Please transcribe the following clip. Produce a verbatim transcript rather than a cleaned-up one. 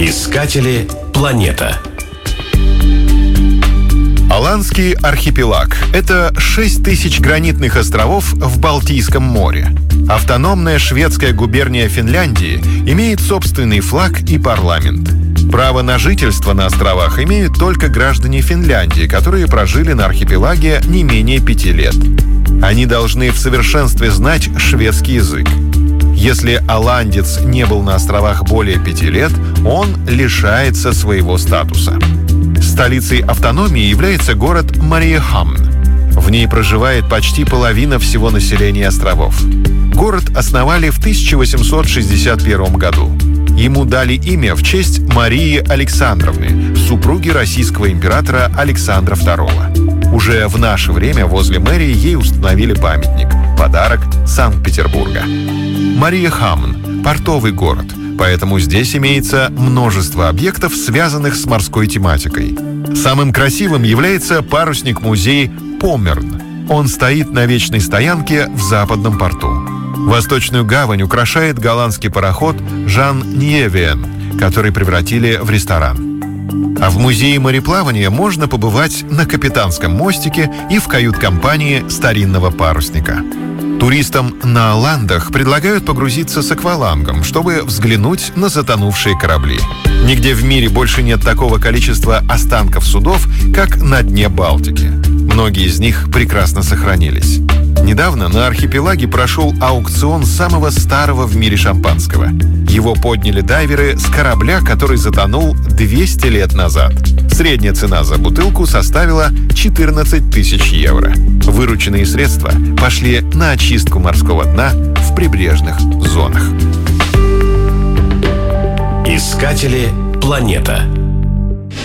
Искатели планета. Аландский архипелаг – это шесть тысяч гранитных островов в Балтийском море. Автономная шведская губерния Финляндии имеет собственный флаг и парламент. Право на жительство на островах имеют только граждане Финляндии, которые прожили на архипелаге не менее пяти лет. Они должны в совершенстве знать шведский язык. Если аландец не был на островах более пяти лет, он лишается своего статуса. Столицей автономии является город Мариехамн. В ней проживает почти половина всего населения островов. Город основали в тысяча восемьсот шестьдесят первом году. Ему дали имя в честь Марии Александровны, супруги российского императора Александра второго. Уже в наше время возле мэрии ей установили памятник. Подарок Санкт-Петербурга. Мариехамн – портовый город, поэтому здесь имеется множество объектов, связанных с морской тематикой. Самым красивым является парусник-музей Померн. Он стоит на вечной стоянке в западном порту. Восточную гавань украшает голландский пароход «Жан Ньевен», который превратили в ресторан. А в музее мореплавания можно побывать на капитанском мостике и в кают-компании старинного парусника. Туристам на Аландах предлагают погрузиться с аквалангом, чтобы взглянуть на затонувшие корабли. Нигде в мире больше нет такого количества останков судов, как на дне Балтики. Многие из них прекрасно сохранились. Недавно на архипелаге прошел аукцион самого старого в мире шампанского. Его подняли дайверы с корабля, который затонул двести лет назад. Средняя цена за бутылку составила четырнадцать тысяч евро. Вырученные средства пошли на очистку морского дна в прибрежных зонах. Искатели планета.